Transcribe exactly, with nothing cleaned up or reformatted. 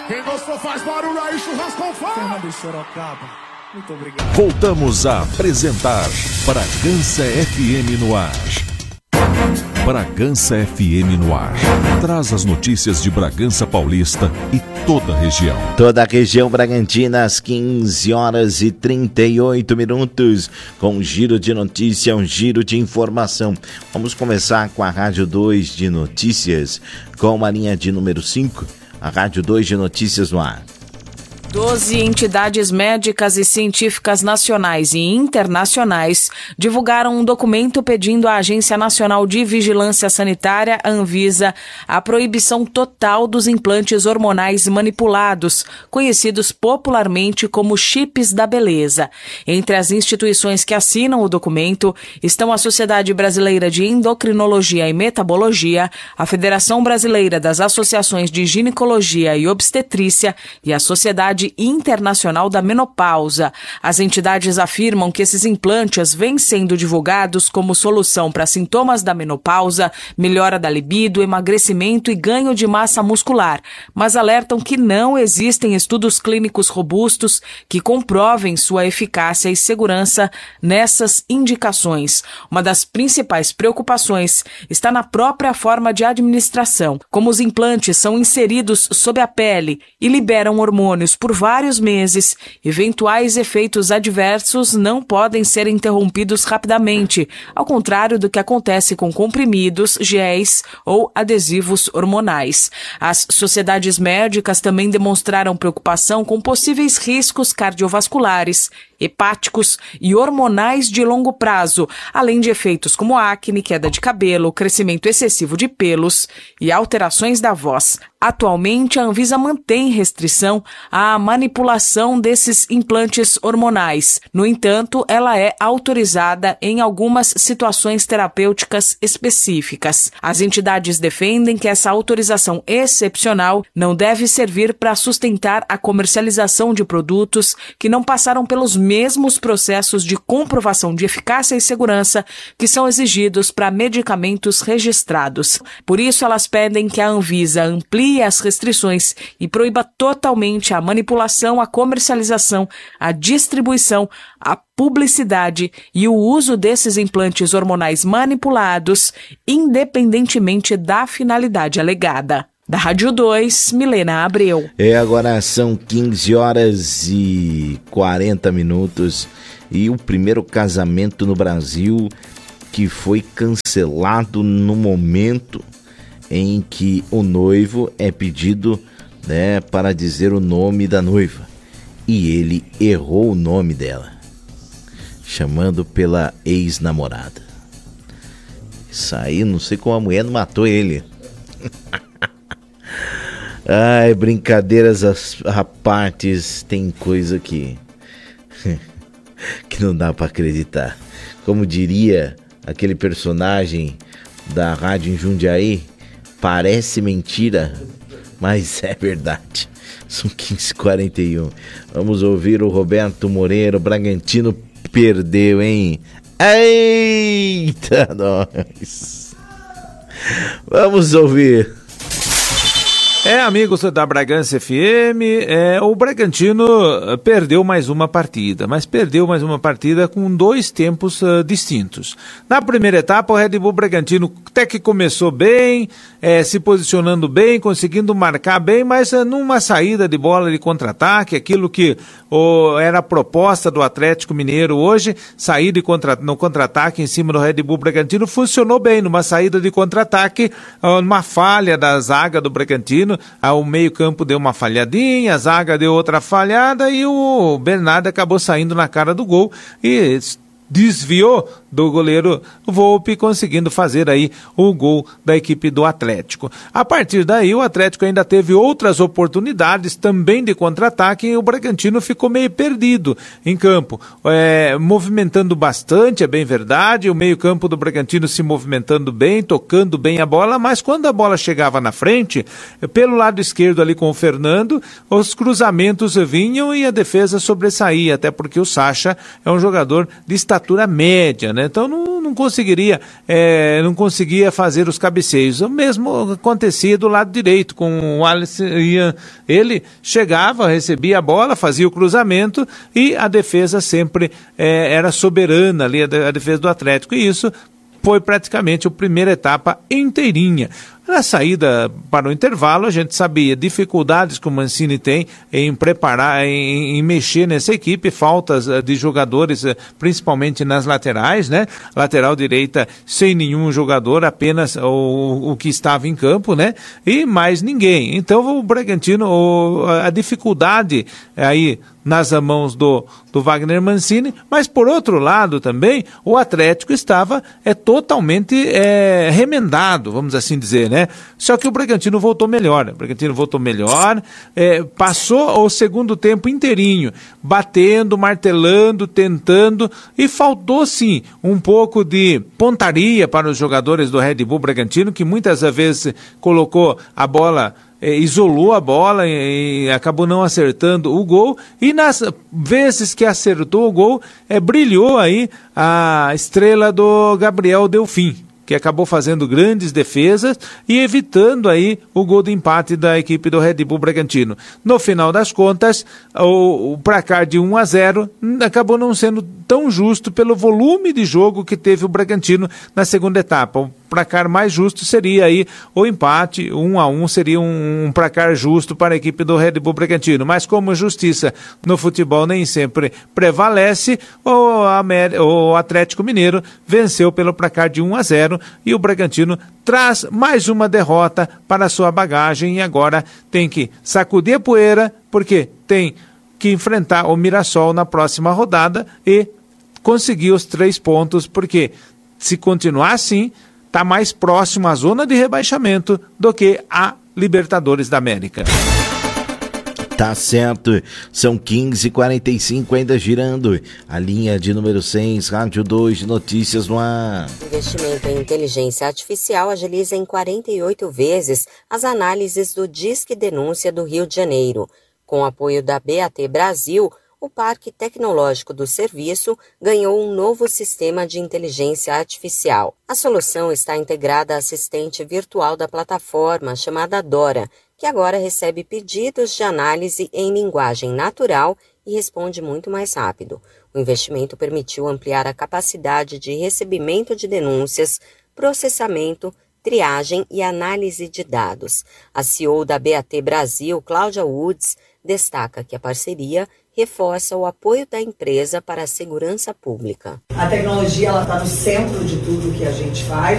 Quem gostou faz barulho aí, churrasco fora. Fernando Sorocaba, muito obrigado. Voltamos a apresentar Bragança F M no ar. Bragança F M no ar. Traz as notícias de Bragança Paulista e toda a região. Toda a região Bragantina às quinze horas e trinta e oito minutos. Com um giro de notícia, um giro de informação. Vamos começar com a Rádio dois de Notícias, com a linha de número cinco. A Rádio dois de Notícias no ar. Doze entidades médicas e científicas nacionais e internacionais divulgaram um documento pedindo à Agência Nacional de Vigilância Sanitária, Anvisa, a proibição total dos implantes hormonais manipulados, conhecidos popularmente como chips da beleza. Entre as instituições que assinam o documento estão a Sociedade Brasileira de Endocrinologia e Metabologia, a Federação Brasileira das Associações de Ginecologia e Obstetrícia e a Sociedade Internacional da Menopausa. As entidades afirmam que esses implantes vêm sendo divulgados como solução para sintomas da menopausa, melhora da libido, emagrecimento e ganho de massa muscular, mas alertam que não existem estudos clínicos robustos que comprovem sua eficácia e segurança nessas indicações. Uma das principais preocupações está na própria forma de administração, como os implantes são inseridos sob a pele e liberam hormônios por vários meses, eventuais efeitos adversos não podem ser interrompidos rapidamente, ao contrário do que acontece com comprimidos, géis ou adesivos hormonais. As sociedades médicas também demonstraram preocupação com possíveis riscos cardiovasculares, hepáticos e hormonais de longo prazo, além de efeitos como acne, queda de cabelo, crescimento excessivo de pelos e alterações da voz. Atualmente, a Anvisa mantém restrição à manipulação desses implantes hormonais. No entanto, ela é autorizada em algumas situações terapêuticas específicas. As entidades defendem que essa autorização excepcional não deve servir para sustentar a comercialização de produtos que não passaram pelos mesmos processos de comprovação de eficácia e segurança que são exigidos para medicamentos registrados. Por isso, elas pedem que a Anvisa amplie as restrições e proíba totalmente a manipulação, a comercialização, a distribuição, a publicidade e o uso desses implantes hormonais manipulados, independentemente da finalidade alegada. Da Rádio dois, Milena Abreu. É, agora são quinze horas e quarenta minutos e o primeiro casamento no Brasil que foi cancelado no momento em que o noivo é pedido, né, para dizer o nome da noiva. E ele errou o nome dela, chamando pela ex-namorada. Isso aí, não sei como a mulher não matou ele. Ai, brincadeiras à parte, tem coisa que que não dá para acreditar. Como diria aquele personagem da rádio em Jundiaí, parece mentira, mas é verdade. São quinze e quarenta e um. Vamos ouvir o Roberto Moreira. O Bragantino perdeu, hein? Eita, nós! Vamos ouvir. É, amigos da Bragança F M, é, o Bragantino perdeu mais uma partida, mas perdeu mais uma partida com dois tempos uh, distintos. Na primeira etapa, o Red Bull Bragantino até que começou bem, é, se posicionando bem, conseguindo marcar bem, mas uh, numa saída de bola de contra-ataque, aquilo que oh, era a proposta do Atlético Mineiro hoje, sair de contra, no contra-ataque em cima do Red Bull Bragantino, funcionou bem numa saída de contra-ataque, uh, uma falha da zaga do Bragantino. O meio campo deu uma falhadinha, a zaga deu outra falhada e o Bernardo acabou saindo na cara do gol e desviou do goleiro Volpi, conseguindo fazer aí o gol da equipe do Atlético. A partir daí, o Atlético ainda teve outras oportunidades também de contra-ataque e o Bragantino ficou meio perdido em campo, é, movimentando bastante, é bem verdade, o meio-campo do Bragantino se movimentando bem, tocando bem a bola, mas quando a bola chegava na frente, pelo lado esquerdo ali com o Fernando, os cruzamentos vinham e a defesa sobressaía, até porque o Sacha é um jogador de estatura média, né? então não, não conseguiria, é, não conseguia fazer os cabeceios. O mesmo acontecia do lado direito com o Alisson. Ele chegava, recebia a bola, fazia o cruzamento e a defesa sempre é, era soberana ali, a defesa do Atlético, e isso foi praticamente a primeira etapa inteirinha. Na saída para o intervalo, a gente sabia dificuldades que o Mancini tem em preparar, em, em mexer nessa equipe, faltas de jogadores, principalmente nas laterais, né? Lateral direita sem nenhum jogador, apenas o, o que estava em campo, né? E mais ninguém. Então o Bragantino, o, a dificuldade aí nas mãos do, do Wagner Mancini, mas por outro lado também, o Atlético estava é, totalmente é, remendado, vamos assim dizer, né? Só que o Bragantino voltou melhor, o Bragantino voltou melhor, é, passou o segundo tempo inteirinho, batendo, martelando, tentando, e faltou sim um pouco de pontaria para os jogadores do Red Bull Bragantino, que muitas vezes colocou a bola, É, isolou a bola e, e acabou não acertando o gol, e nas vezes que acertou o gol, é, brilhou aí a estrela do Gabriel Delfim, que acabou fazendo grandes defesas e evitando aí o gol de empate da equipe do Red Bull Bragantino. No final das contas, o, o placar de um a zero acabou não sendo tão justo pelo volume de jogo que teve o Bragantino na segunda etapa. O placar mais justo seria aí o empate, um a um seria um, um placar justo para a equipe do Red Bull Bragantino, mas como justiça no futebol nem sempre prevalece, o, Amer... o Atlético Mineiro venceu pelo placar de um a zero, e o Bragantino traz mais uma derrota para a sua bagagem e agora tem que sacudir a poeira, porque tem que enfrentar o Mirassol na próxima rodada e conseguir os três pontos, porque se continuar assim, está mais próximo à zona de rebaixamento do que a Libertadores da América. Tá certo, são quinze e quarenta e cinco, ainda girando a linha de número seis, Rádio dois de Notícias no ar. Investimento em inteligência artificial agiliza em quarenta e oito vezes as análises do Disque Denúncia do Rio de Janeiro. Com o apoio da B A T Brasil, o Parque Tecnológico do Serviço ganhou um novo sistema de inteligência artificial. A solução está integrada à assistente virtual da plataforma, chamada Dora, que agora recebe pedidos de análise em linguagem natural e responde muito mais rápido. O investimento permitiu ampliar a capacidade de recebimento de denúncias, processamento, triagem e análise de dados. A C E O da B A T Brasil, Cláudia Woods, destaca que a parceria reforça o apoio da empresa para a segurança pública. A tecnologia está no centro de tudo que a gente faz.